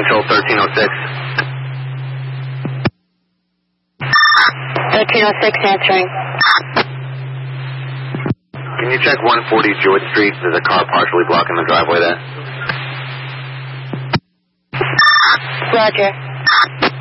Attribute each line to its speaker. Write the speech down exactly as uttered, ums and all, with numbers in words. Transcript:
Speaker 1: Control thirteen oh six.
Speaker 2: thirteen oh six answering.
Speaker 1: Can you check one forty Jewett Street? There's a car partially blocking the driveway there.
Speaker 2: Roger.